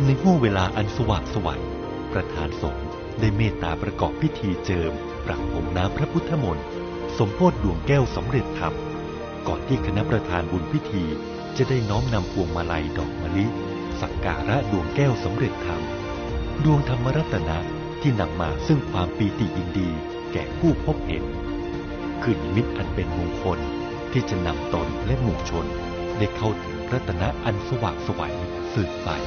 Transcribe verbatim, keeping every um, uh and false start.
ในห่วงเวลาอันสว่างไสวประธานสงฆ์ได้เมตตาประกอบพิธีเจิมประพรมน้ำพระพุทธมนต์สมโภชดวงแก้วสำเร็จธรรมก่อนที่คณะประธานบุญพิธีจะได้น้อมนำพวงมาลัยดอกมะลิสักการะดวงแก้วสำเร็จธรรมดวงธรรมรัตนะที่นำมาซึ่งความปีติยินดีแก่ผู้พบเห็นคือนิมิตอันเป็นมงคลที่จะนำตนและหมู่ชนได้เข้าถึงรัตนะอันสว่างไสวสืบไป